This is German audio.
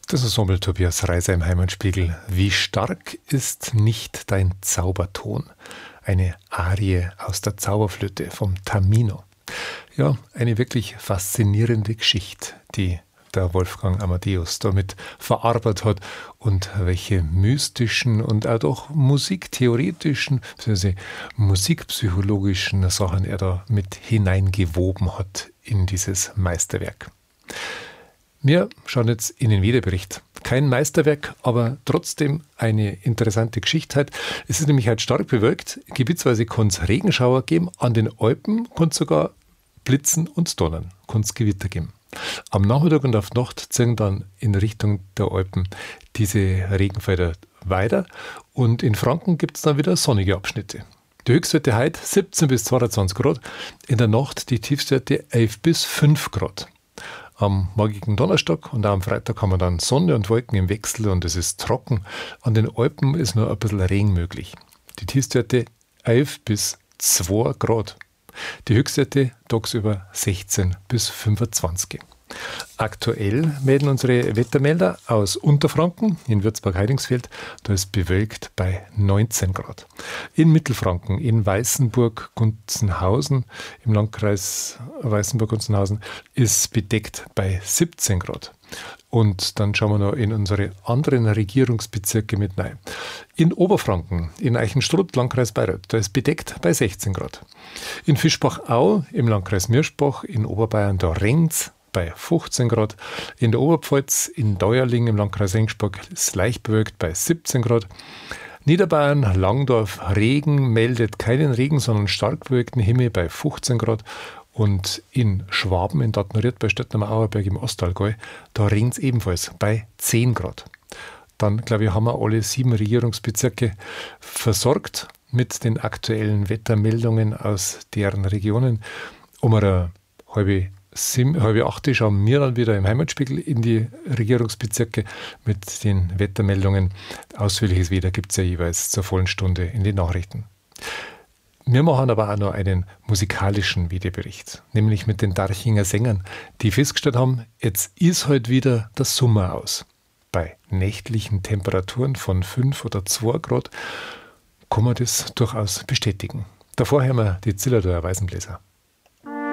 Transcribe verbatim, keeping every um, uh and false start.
Das Ensemble Tobias Reiser im Heimatspiegel. Wie stark ist nicht dein Zauberton? Eine Arie aus der Zauberflöte vom Tamino. Ja, eine wirklich faszinierende Geschichte, die der Wolfgang Amadeus damit verarbeitet hat und welche mystischen und auch doch musiktheoretischen, bzw. musikpsychologischen Sachen er da mit hineingewoben hat in dieses Meisterwerk. Wir schauen jetzt in den Wiederbericht. Kein Meisterwerk, aber trotzdem eine interessante Geschichte heute. Es ist nämlich heute stark bewölkt. Gebietsweise kann es Regenschauer geben. An den Alpen kann es sogar blitzen und donnern. Kann es Gewitter geben. Am Nachmittag und auf Nacht ziehen dann in Richtung der Alpen diese Regenfelder weiter. Und in Franken gibt es dann wieder sonnige Abschnitte. Die Höchstwerte heute siebzehn bis zweiundzwanzig Grad. In der Nacht die Tiefstwerte elf bis fünf Grad. Am morgigen Donnerstag und auch am Freitag haben wir dann Sonne und Wolken im Wechsel und es ist trocken. An den Alpen ist nur ein bisschen Regen möglich. Die Tiefstwerte elf bis zwei Grad. Die Höchstwerte tagsüber sechzehn bis fünfundzwanzig. Aktuell melden unsere Wettermelder aus Unterfranken in Würzburg-Heidingsfeld. Da ist bewölkt bei neunzehn Grad. In Mittelfranken, in Weißenburg-Gunzenhausen, im Landkreis Weißenburg-Gunzenhausen, ist bedeckt bei siebzehn Grad. Und dann schauen wir noch in unsere anderen Regierungsbezirke mit rein. In Oberfranken, in Eichenstrutt, Landkreis Bayreuth, da ist bedeckt bei sechzehn Grad. In Fischbach-Au, im Landkreis Mirschbach, in Oberbayern, da regnt's bei fünfzehn Grad. In der Oberpfalz, in Deuerling, im Landkreis Ringsburg, ist leicht bewölkt bei siebzehn Grad. Niederbayern, Langdorf, Regen, meldet keinen Regen, sondern stark bewölkten Himmel bei fünfzehn Grad. Und in Schwaben, in Datenried, bei Stöttner-Auerberg im Ostallgäu, da regnet es ebenfalls bei zehn Grad. Dann, glaube ich, haben wir alle sieben Regierungsbezirke versorgt mit den aktuellen Wettermeldungen aus deren Regionen. Um eine halbe, sieben, halbe acht schauen wir dann wieder im Heimatspiegel in die Regierungsbezirke mit den Wettermeldungen. Ausführliches Wetter gibt es ja jeweils zur vollen Stunde in den Nachrichten. Wir machen aber auch noch einen musikalischen Videobericht, nämlich mit den Darchinger Sängern, die festgestellt haben, jetzt ist heute wieder der Sommer aus. Bei nächtlichen Temperaturen von fünf oder zwei Grad kann man das durchaus bestätigen. Davor hören wir die Zillertaler Weißenbläser.